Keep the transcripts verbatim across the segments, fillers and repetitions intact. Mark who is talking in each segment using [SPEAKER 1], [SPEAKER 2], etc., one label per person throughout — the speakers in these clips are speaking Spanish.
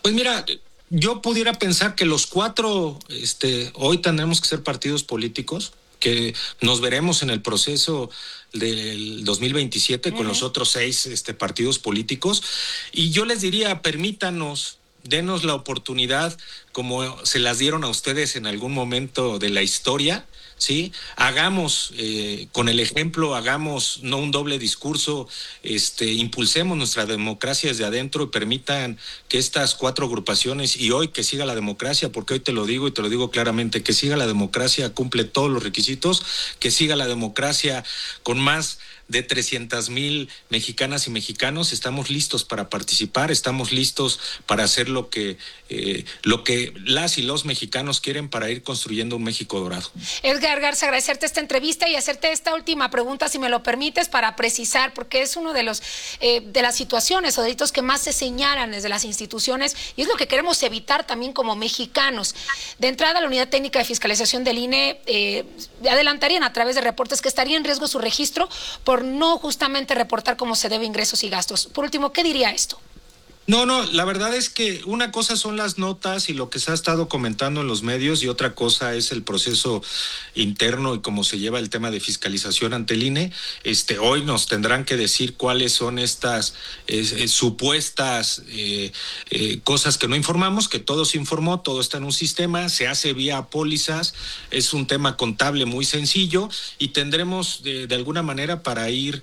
[SPEAKER 1] Pues mira, yo pudiera pensar que los cuatro, este, hoy tendremos que ser partidos políticos, que nos veremos en el proceso del dos mil veintisiete uh-huh. con los otros seis este, partidos políticos. Y yo les diría, permítanos, denos la oportunidad, como se las dieron a ustedes en algún momento de la historia, ¿sí? Hagamos eh, con el ejemplo, hagamos no un doble discurso, este, impulsemos nuestra democracia desde adentro y permitan que estas cuatro agrupaciones, y hoy que siga la democracia, porque hoy te lo digo y te lo digo claramente, que siga la democracia, cumple todos los requisitos, que siga la democracia con más de trescientas mil mexicanas y mexicanos. Estamos listos para participar, estamos listos para hacer lo que eh, lo que las y los mexicanos quieren para ir construyendo un México dorado.
[SPEAKER 2] Edgar Garza, agradecerte esta entrevista y hacerte esta última pregunta, si me lo permites, para precisar, porque es uno de los eh, de las situaciones o delitos que más se señalan desde las instituciones y es lo que queremos evitar también como mexicanos. De entrada, la Unidad Técnica de Fiscalización del I N E eh, adelantarían a través de reportes que estaría en riesgo su registro por no justamente reportar cómo se debe ingresos y gastos. Por último, ¿qué diría esto?
[SPEAKER 1] No, no, la verdad es que una cosa son las notas y lo que se ha estado comentando en los medios y otra cosa es el proceso interno y cómo se lleva el tema de fiscalización ante el I N E. Este, hoy nos tendrán que decir cuáles son estas eh, eh, supuestas eh, eh, cosas que no informamos, que todo se informó, todo está en un sistema, se hace vía pólizas, es un tema contable muy sencillo y tendremos de, de alguna manera para ir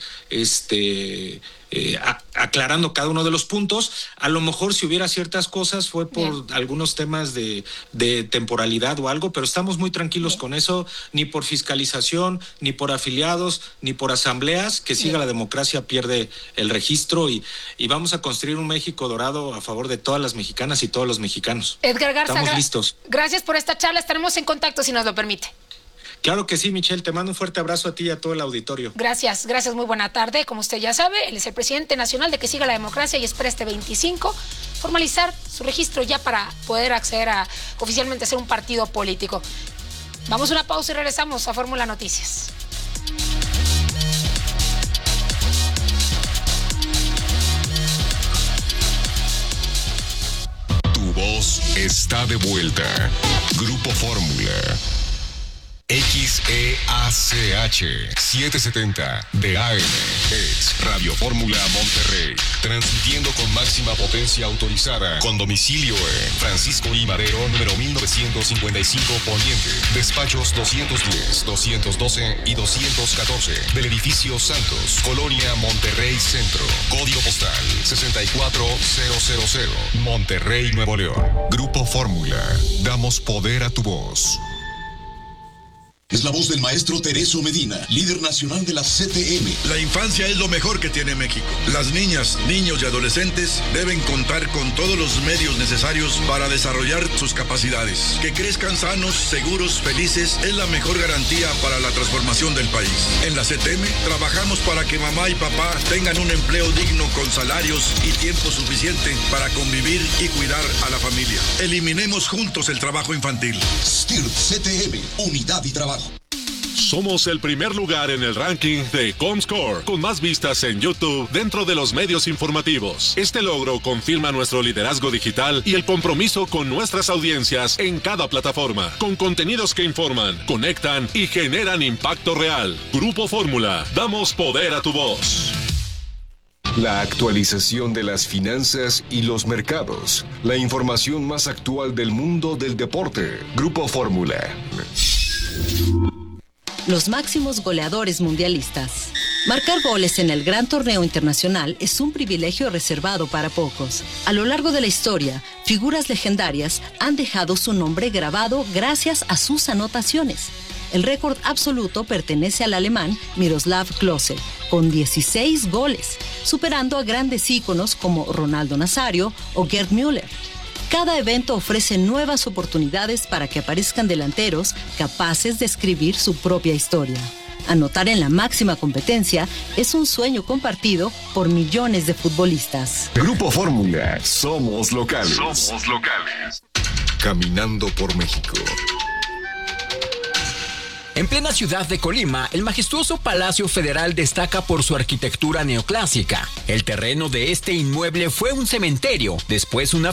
[SPEAKER 1] este Eh, a, aclarando cada uno de los puntos. A lo mejor si hubiera ciertas cosas fue por Bien. algunos temas de, de temporalidad o algo, pero estamos muy tranquilos Bien. con eso, ni por fiscalización, ni por afiliados, ni por asambleas, que siga Bien. la democracia, pierde el registro y, y vamos a construir un México dorado a favor de todas las mexicanas y todos los mexicanos.
[SPEAKER 2] Edgar Garza,
[SPEAKER 1] estamos listos.
[SPEAKER 2] Gracias por esta charla, estaremos en contacto si nos lo permite.
[SPEAKER 1] Claro que sí, Michelle, te mando un fuerte abrazo a ti y a todo el auditorio.
[SPEAKER 2] Gracias, gracias, muy buena tarde. Como usted ya sabe, él es el presidente nacional de Que Siga la Democracia y espera este veinticinco formalizar su registro ya para poder acceder a oficialmente a ser un partido político. Vamos a una pausa y regresamos a Fórmula Noticias.
[SPEAKER 3] Tu voz está de vuelta. Grupo Fórmula. X E A C H setecientos setenta de A M es Radio Fórmula Monterrey, transmitiendo con máxima potencia autorizada, con domicilio en Francisco I. Madero, número mil novecientos cincuenta y cinco Poniente, despachos doscientos diez, doscientos doce y doscientos catorce, del edificio Santos, Colonia Monterrey Centro, código postal sesenta y cuatro mil, Monterrey, Nuevo León. Grupo Fórmula, damos poder a tu voz.
[SPEAKER 4] Es la voz del maestro Tereso Medina, líder nacional de la C T M.
[SPEAKER 5] La infancia es lo mejor que tiene México. Las niñas, niños y adolescentes deben contar con todos los medios necesarios para desarrollar sus capacidades. Que crezcan sanos, seguros, felices es la mejor garantía para la transformación del país. En la C T M trabajamos para que mamá y papá tengan un empleo digno con salarios y tiempo suficiente para convivir y cuidar a la familia. Eliminemos juntos el trabajo infantil.
[SPEAKER 4] S T I R P C T M, unidad y trabajo.
[SPEAKER 6] Somos el primer lugar en el ranking de Comscore, con más vistas en YouTube dentro de los medios informativos. Este logro confirma nuestro liderazgo digital y el compromiso con nuestras audiencias en cada plataforma, con contenidos que informan, conectan y generan impacto real. Grupo Fórmula, damos poder a tu voz.
[SPEAKER 3] La actualización de las finanzas y los mercados. La información más actual del mundo del deporte. Grupo Fórmula.
[SPEAKER 7] Los máximos goleadores mundialistas. Marcar goles en el gran torneo internacional es un privilegio reservado para pocos. A lo largo de la historia, figuras legendarias han dejado su nombre grabado gracias a sus anotaciones. El récord absoluto pertenece al alemán Miroslav Klose, con dieciséis goles, superando a grandes íconos como Ronaldo Nazario o Gerd Müller. Cada evento ofrece nuevas oportunidades para que aparezcan delanteros capaces de escribir su propia historia. Anotar en la máxima competencia es un sueño compartido por millones de futbolistas.
[SPEAKER 3] Grupo Fórmula, somos locales.
[SPEAKER 6] Somos locales.
[SPEAKER 3] Caminando por México.
[SPEAKER 8] En plena ciudad de Colima, el majestuoso Palacio Federal destaca por su arquitectura neoclásica. El terreno de este inmueble fue un cementerio, después una